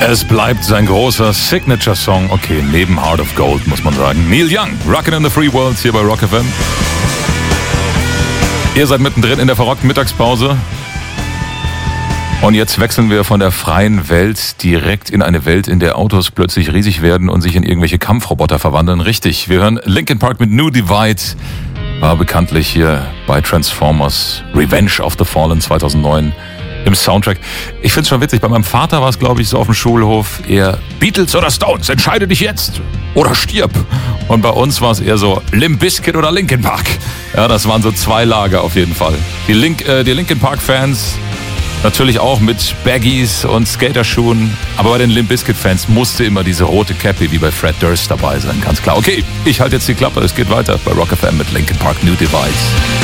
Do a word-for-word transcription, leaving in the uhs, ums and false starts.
Es bleibt sein großer Signature-Song. Okay, neben Heart of Gold muss man sagen. Neil Young, Rockin' in the Free World hier bei Rock F M. Ihr seid mittendrin in der verrockten Mittagspause. Und jetzt wechseln wir von der freien Welt direkt in eine Welt, in der Autos plötzlich riesig werden und sich in irgendwelche Kampfroboter verwandeln. Richtig, wir hören Linkin Park mit New Divide. War bekanntlich hier bei Transformers Revenge of the Fallen zweitausendneun im Soundtrack. Ich find's schon witzig, bei meinem Vater war es, glaube ich, so auf dem Schulhof eher Beatles oder Stones, entscheide dich jetzt oder stirb. Und bei uns war es eher so Limp Bizkit oder Linkin Park. Ja, das waren so zwei Lager auf jeden Fall. Die, Link, äh, die Linkin Park Fans natürlich auch mit Baggies und Skaterschuhen. Aber bei den Limp Bizkit Fans musste immer diese rote Cappy wie bei Fred Durst dabei sein, ganz klar. Okay, ich halte jetzt die Klappe, es geht weiter bei Rock F M mit Linkin Park New Divide.